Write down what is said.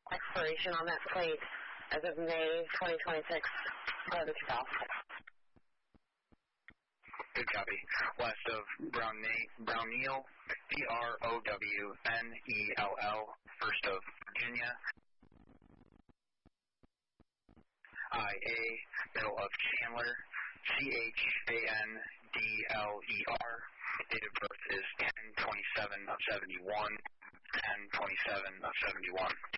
expiration on that plate as of May 2026. Good copy. West of Brownell, Brownell, first of Virginia. IA, middle of Chandler, CHANDLER. Date of birth is 10/27/71, 10/27/71.